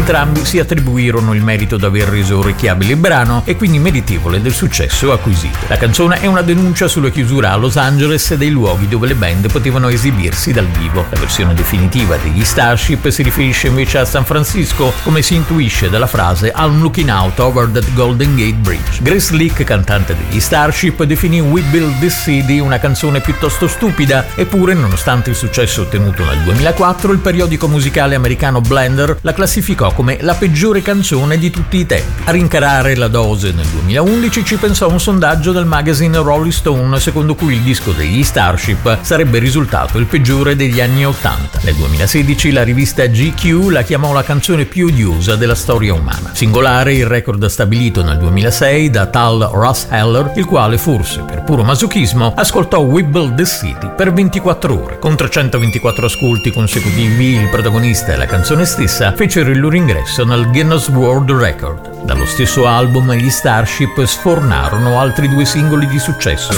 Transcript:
Entrambi si attribuirono il merito d'aver reso orecchiabile il brano e quindi meritevole del successo acquisito. La canzone è una denuncia sulla chiusura a Los Angeles dei luoghi dove le band potevano esibirsi dal vivo. La versione definitiva degli Starship si riferisce invece a San Francisco, come si intuisce dalla frase "I'm looking out over that Golden Gate Bridge". Grace Slick, cantante degli Starship, definì "We Build This City" una canzone piuttosto stupida, eppure nonostante il successo ottenuto nel 2004 il periodico musicale americano Blender la classificò come la peggiore canzone di tutti i tempi. A rincarare la dose nel 2011 ci pensò un sondaggio del magazine Rolling Stone secondo cui il disco degli Starship sarebbe risultato il peggiore degli anni 80. Nel 2016 la rivista GQ la chiamò la canzone più odiosa della storia umana. Singolare il record stabilito nel 2006 da tal Russ Heller, il quale forse per puro masochismo ascoltò We Build This City per 24 ore. Con 324 ascolti consecutivi il protagonista e la canzone stessa fecero il loro ingresso nel Guinness World Record. Dallo stesso album gli Starship sfornarono altri 2 singoli di successo.